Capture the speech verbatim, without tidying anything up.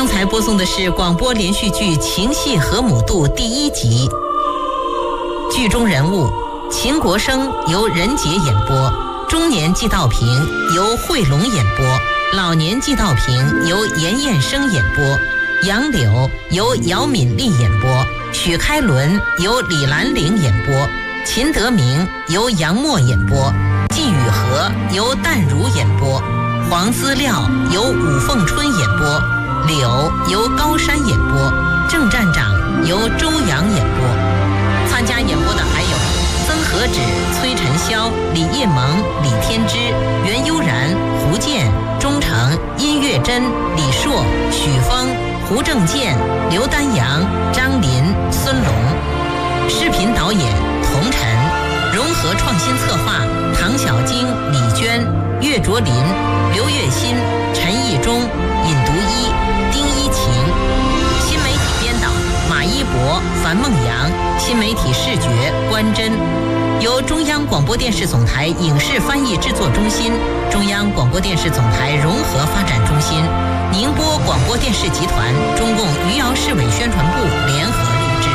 刚才播送的是广播连续剧《情系河姆渡》第一集，剧中人物秦国生由任杰演播，中年季道平由惠龙演播，老年季道平由严彦生演播，杨柳由姚敏丽演播，许开伦由李兰玲演播，秦德明由杨默演播，季雨荷由淡如演播，黄思廖由武凤春演播，柳由高山演播，郑站长由周阳演播。参加演播的还有曾和芷、崔晨霄、李叶萌、李天之、袁悠然、胡建、钟诚、殷月珍、李硕、许峰、胡正健、刘丹阳、张林、孙龙。视频导演童晨，融合创新策划唐小晶、李娟、岳卓林、刘月新、陈义忠、尹独一、丁一晴。新媒体编导马一博、樊梦阳，新媒体视觉关真。由中央广播电视总台影视翻译制作中心、中央广播电视总台融合发展中心、宁波广播电视集团、中共余姚市委宣传部联合